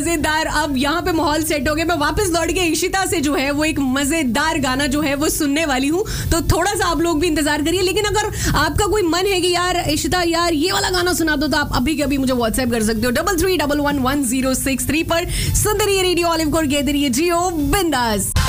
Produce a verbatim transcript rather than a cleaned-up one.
मजेदार। अब यहाँ पे माहौल सेट हो गया। मैं वापस लौट के इशिता से जो है वो एक मजेदार गाना जो है वो सुनने वाली हूँ, तो थोड़ा सा आप लोग भी इंतजार करिए। लेकिन अगर आपका कोई मन है कि यार इशिता यार ये वाला गाना सुना दो, तो आप अभी के अभी मुझे व्हाट्सएप कर सकते हो double three double one one zero six three पर। सुंदर रेडियो ऑलिव कोर कहते रहिए जियो बिंदास।